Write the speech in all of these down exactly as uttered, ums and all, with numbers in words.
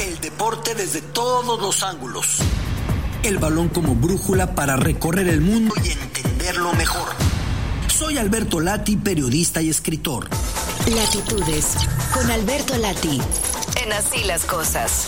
El deporte desde todos los ángulos. El balón como brújula para recorrer el mundo y entenderlo mejor. Soy Alberto Lati, periodista y escritor. Latitudes, con Alberto Lati, en Así las Cosas.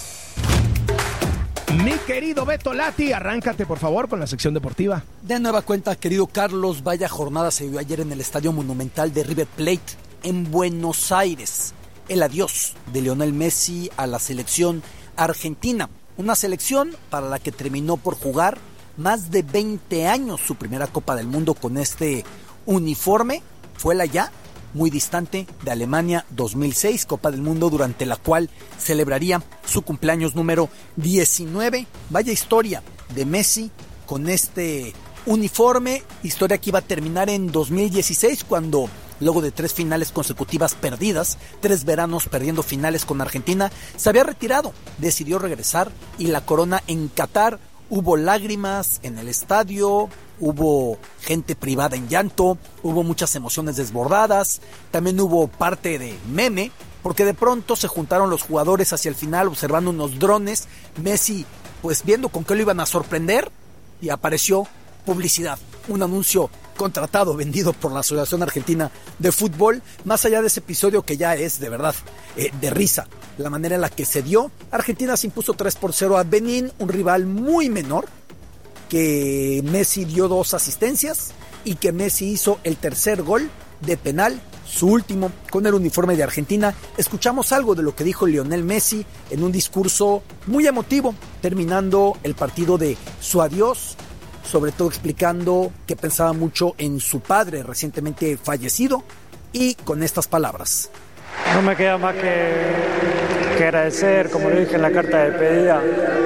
Mi querido Beto Lati, arráncate por favor con la sección deportiva. De nueva cuenta, querido Carlos, vaya jornada se dio ayer en el Estadio Monumental de River Plate en Buenos Aires. El adiós de Lionel Messi a la selección argentina. Una selección para la que terminó por jugar más de veinte años su primera Copa del Mundo con este uniforme. Fue la ya muy distante de Alemania dos mil seis, Copa del Mundo durante la cual celebraría su cumpleaños número diecinueve. Vaya historia de Messi con este uniforme, historia que iba a terminar en dos mil dieciséis cuando, luego de tres finales consecutivas perdidas, tres veranos perdiendo finales con Argentina, se había retirado, decidió regresar y la corona en Qatar. Hubo lágrimas en el estadio, hubo gente privada en llanto, hubo muchas emociones desbordadas, también hubo parte de meme, porque de pronto se juntaron los jugadores hacia el final observando unos drones, Messi pues viendo con qué lo iban a sorprender y apareció publicidad, un anuncio contratado, vendido por la Asociación Argentina de Fútbol. Más allá de ese episodio que ya es de verdad eh, de risa, la manera en la que se dio, Argentina se impuso tres por cero a Benín, un rival muy menor, que Messi dio dos asistencias y que Messi hizo el tercer gol de penal, su último con el uniforme de Argentina. Escuchamos algo de lo que dijo Lionel Messi en un discurso muy emotivo, terminando el partido de su adiós, sobre todo explicando que pensaba mucho en su padre recientemente fallecido y con estas palabras. No me queda más que, que agradecer, como le dije en la carta de despedida.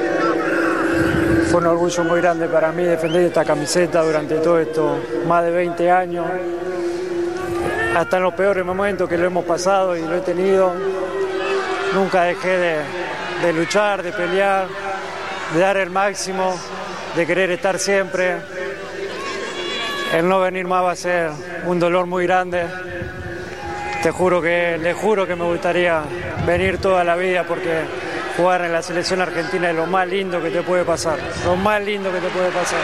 Fue un orgullo muy grande para mí defender esta camiseta durante todo esto, más de veinte años. Hasta en los peores momentos que lo hemos pasado y lo he tenido, nunca dejé de, de luchar, de pelear, de dar el máximo, de querer estar siempre. El no venir más va a ser un dolor muy grande. Te juro que, le juro que me gustaría venir toda la vida porque jugar en la selección argentina es lo más lindo que te puede pasar. Lo más lindo que te puede pasar.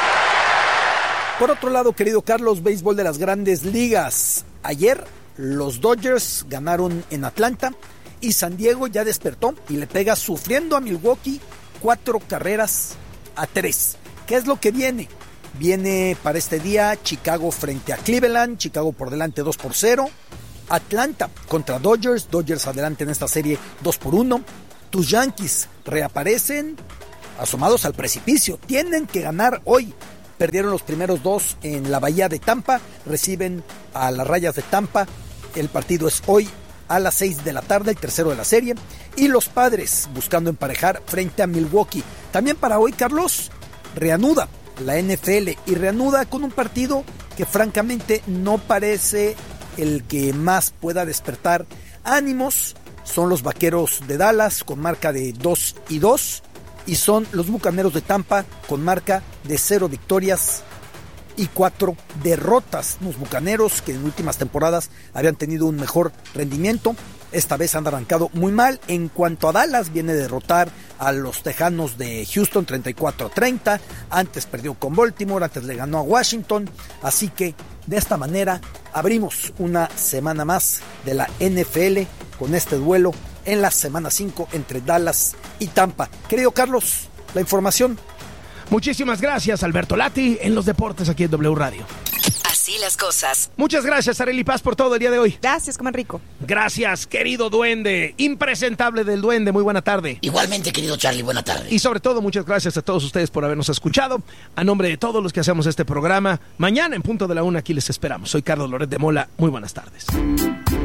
Por otro lado, querido Carlos, béisbol de las Grandes Ligas. Ayer los Dodgers ganaron en Atlanta y San Diego ya despertó y le pega sufriendo a Milwaukee cuatro carreras a tres. ¿Qué es lo que viene? Viene para este día Chicago frente a Cleveland, Chicago por delante dos por cero, Atlanta contra Dodgers, Dodgers adelante en esta serie dos por uno, tus Yankees reaparecen asomados al precipicio, tienen que ganar hoy, perdieron los primeros dos en la Bahía de Tampa, reciben a las Rayas de Tampa, el partido es hoy a las seis de la tarde, el tercero de la serie, y los Padres buscando emparejar frente a Milwaukee. También para hoy, Carlos, reanuda la N F L y reanuda con un partido que francamente no parece el que más pueda despertar ánimos. Son los Vaqueros de Dallas con marca de dos y dos y son los Bucaneros de Tampa con marca de cero victorias y cuatro derrotas. Los Bucaneros que en últimas temporadas habían tenido un mejor rendimiento, esta vez han arrancado muy mal. En cuanto a Dallas, viene a derrotar a los Tejanos de Houston treinta y cuatro a treinta, antes perdió con Baltimore, antes le ganó a Washington, así que de esta manera abrimos una semana más de la N F L con este duelo en la semana cinco entre Dallas y Tampa. Querido Carlos, la información. Muchísimas gracias, Alberto Lati, en los deportes aquí en W Radio. Así las cosas. Muchas gracias, Arely Paz, por todo el día de hoy. Gracias, coman rico. Gracias, querido duende, impresentable del duende, muy buena tarde. Igualmente, querido Charlie, buena tarde. Y sobre todo, muchas gracias a todos ustedes por habernos escuchado. A nombre de todos los que hacemos este programa, mañana en punto de la una aquí les esperamos. Soy Carlos Loret de Mola, muy buenas tardes.